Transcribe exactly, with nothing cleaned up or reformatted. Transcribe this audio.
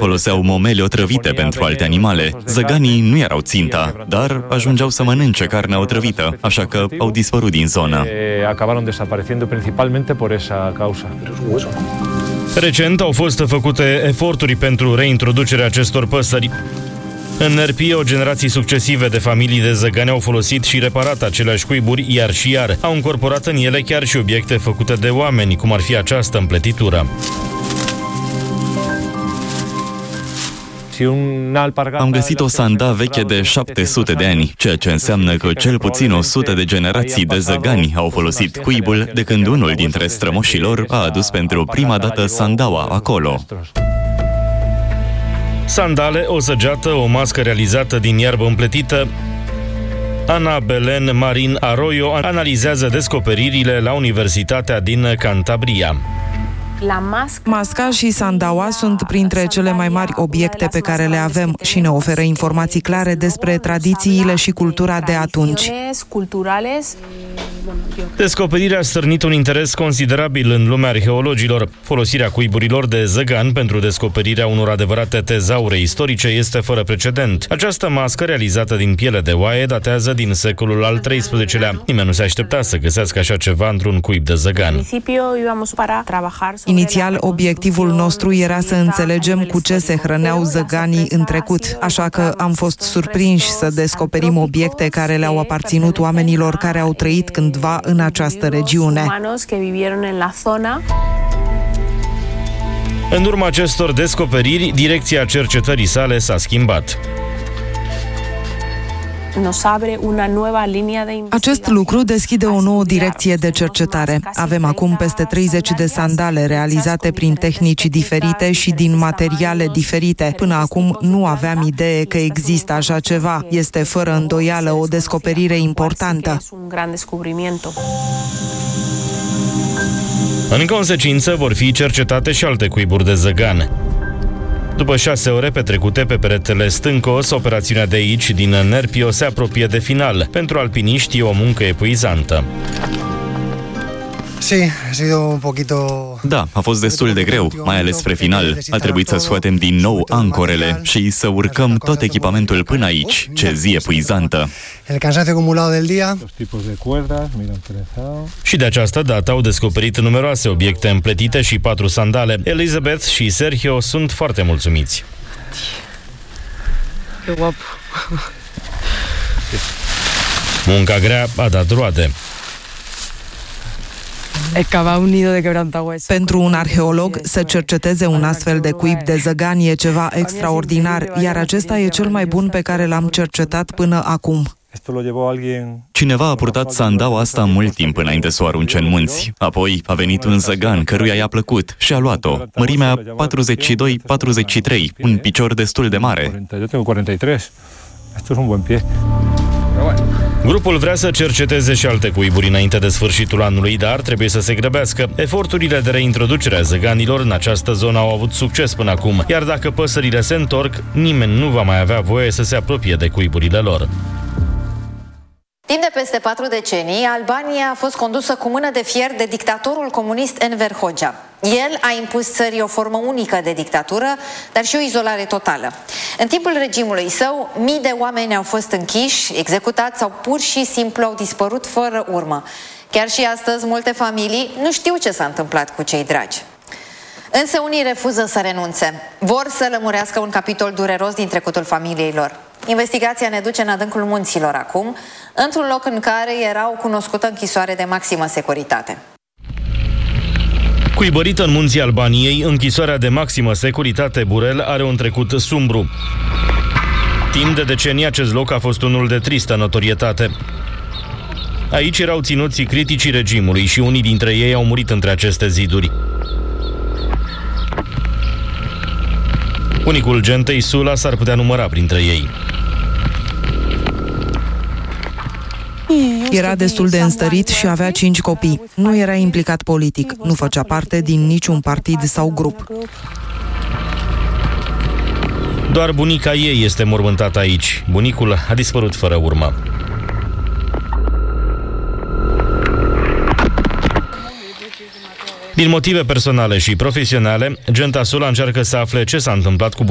foloseau momele otrăvite pentru alte animale. Zăganii nu erau ținta, dar ajungeau să mănânce carnea otrăvită, așa că au dispărut din zonă. Acabaron desapareciendo principalmente por esa causa. Recent au fost făcute eforturi pentru reintroducerea acestor păsări. În Nerpio, generații succesive de familii de zăgani au folosit și reparat aceleași cuiburi iar și iar. Au încorporat în ele chiar și obiecte făcute de oameni, cum ar fi această împletitură. Am găsit o sanda veche de șapte sute de ani, ceea ce înseamnă că cel puțin o sută de generații de zăgani au folosit cuibul de când unul dintre strămoșii lor a adus pentru prima dată sandaua acolo. Sandale, o săgeată, o mască realizată din iarbă împletită. Ana Belen Marin Arroyo analizează descoperirile la Universitatea din Cantabria. Masca și sandaua sunt printre cele mai mari obiecte pe care le avem și ne oferă informații clare despre tradițiile și cultura de atunci. Descoperirea a stârnit un interes considerabil în lumea arheologilor. Folosirea cuiburilor de zăgan pentru descoperirea unor adevărate tezaure istorice este fără precedent. Această mască, realizată din piele de oaie, datează din secolul al treisprezecelea. Nimeni nu se aștepta să găsească așa ceva într-un cuib de zăgan. Inițial, obiectivul nostru era să înțelegem cu ce se hrăneau zăganii în trecut, așa că am fost surprinși să descoperim obiecte care le-au aparținut oamenilor care au trăit cândva în această regiune. În urma acestor descoperiri, direcția cercetării sale s-a schimbat. Acest lucru deschide o nouă direcție de cercetare. Avem acum peste treizeci de sandale realizate prin tehnici diferite și din materiale diferite. Până acum nu aveam idee că există așa ceva. Este fără îndoială o descoperire importantă. În consecință, vor fi cercetate și alte cuiburi de zăgan. După șase ore petrecute pe peretele stâncos, operațiunea de aici, din Nerpio, se apropie de final. Pentru alpiniști e o muncă epuizantă. Da, a fost destul de greu, mai ales spre final. A trebuit să scoatem din nou ancorele și să urcăm tot echipamentul până aici. Ce zi epuizantă! Și de această dată au descoperit numeroase obiecte împletite și patru sandale. Elizabeth și Sergio sunt foarte mulțumiți. Munca grea a dat roade. Pentru un arheolog, să cerceteze un astfel de cuib de zăgan e ceva extraordinar, iar acesta e cel mai bun pe care l-am cercetat până acum. Cineva a purtat sandaua asta mult timp înainte să o arunce în munți. Apoi a venit un zăgan căruia i-a plăcut și a luat-o. Mărimea patruzeci și doi patruzeci și trei, un picior destul de mare. Grupul vrea să cerceteze și alte cuiburi înainte de sfârșitul anului, dar trebuie să se grăbească. Eforturile de reintroducere a zăganilor în această zonă au avut succes până acum, iar dacă păsările se întorc, nimeni nu va mai avea voie să se apropie de cuiburile lor. Timp de peste patru decenii, Albania a fost condusă cu mână de fier de dictatorul comunist Enver Hoxha. El a impus țării o formă unică de dictatură, dar și o izolare totală. În timpul regimului său, mii de oameni au fost închiși, executați sau pur și simplu au dispărut fără urmă. Chiar și astăzi, multe familii nu știu ce s-a întâmplat cu cei dragi. Însă unii refuză să renunțe. Vor să lămurească un capitol dureros din trecutul familiei lor. Investigația ne duce în adâncul munților acum, într-un loc în care era o cunoscută închisoare de maximă securitate. Cuibărită în munții Albaniei, închisoarea de maximă securitate Burel are un trecut sumbru. Timp de decenii, acest loc a fost unul de tristă notorietate. Aici erau ținuți criticii regimului și unii dintre ei au murit între aceste ziduri. Unicul Gentei Sula s-ar putea număra printre ei. Era destul de înstărit și avea cinci copii. Nu era implicat politic, nu făcea parte din niciun partid sau grup. Doar bunica ei este mormântată aici. Bunicul a dispărut fără urmă. Din motive personale și profesionale, Genta Sula încearcă să afle ce s-a întâmplat cu